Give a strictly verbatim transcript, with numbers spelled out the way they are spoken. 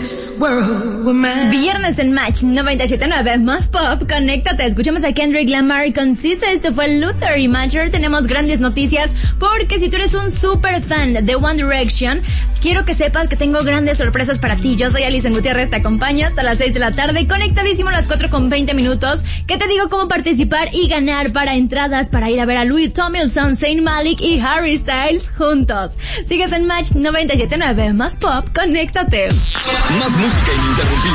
Viernes en Match noventa y siete punto nueve, más pop, conéctate, escuchamos a Kendrick Lamar con Sisa, esto fue Luther y Matter. Tenemos grandes noticias porque si tú eres un super fan de One Direction, quiero que sepas que tengo grandes sorpresas para ti. Yo soy Alison Gutiérrez, te acompaño hasta las seis de la tarde, conectadísimo a las cuatro con veinte minutos, que te digo cómo participar y ganar para entradas para ir a ver a Louis Tomlinson, Zayn Malik y Harry Styles juntos. Sigues en Match noventa y siete punto nueve, más pop, conéctate. Más música ininterrumpida.